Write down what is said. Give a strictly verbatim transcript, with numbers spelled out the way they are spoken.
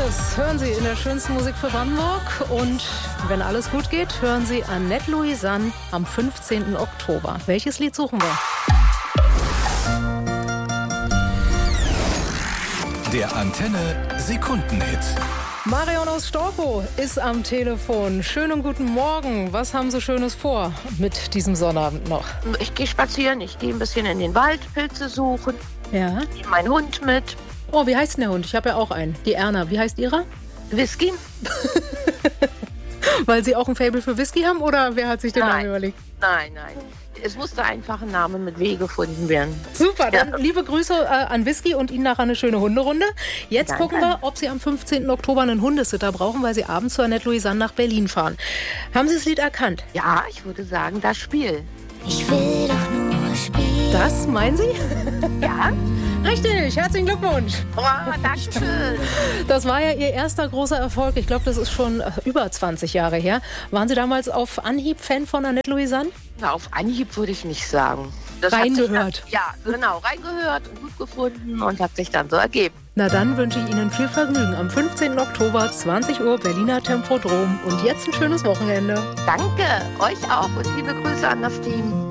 Los, hören Sie in der schönsten Musik für Brandenburg. Und wenn alles gut geht, hören Sie Annette Louisanne am fünfzehnten Oktober. Welches Lied suchen wir? Der Antenne Sekundenhit. Marion aus Storkow ist am Telefon. Schönen guten Morgen. Was haben Sie Schönes vor mit diesem Sonnabend noch? Ich gehe spazieren, ich gehe ein bisschen in den Wald, Pilze suchen. Ja. Ich nehme meinen Hund mit. Oh, wie heißt denn der Hund? Ich habe ja auch einen. Die Erna. Wie heißt Ihrer? Whisky? Weil Sie auch ein Faible für Whisky haben oder wer hat sich den Nein. Namen überlegt? Nein, nein. Es musste einfach ein Name mit W gefunden werden. Super, dann Ja. liebe Grüße äh, an Whisky und Ihnen nachher eine schöne Hunderunde. Jetzt Danke. gucken wir, ob Sie am fünfzehnten Oktober einen Hundesitter brauchen, weil Sie abends zu Annette Louisanne nach Berlin fahren. Haben Sie das Lied erkannt? Ja, ich würde sagen, das Spiel. Ich will doch nur spielen. Das, meinen Sie? Ja? Richtig, herzlichen Glückwunsch. Oh, danke schön. Das war ja Ihr erster großer Erfolg. Ich glaube, das ist schon äh, über zwanzig Jahre her. Waren Sie damals auf Anhieb Fan von Annette Louisanne? Na, auf Anhieb würde ich nicht sagen. Das hat Reingehört. sich dann, ja, genau, reingehört und gut gefunden und hat sich dann so ergeben. Na dann wünsche ich Ihnen viel Vergnügen am fünfzehnten Oktober, zwanzig Uhr, Berliner Tempodrom. Und jetzt ein schönes Wochenende. Danke, euch auch und liebe Grüße an das Team.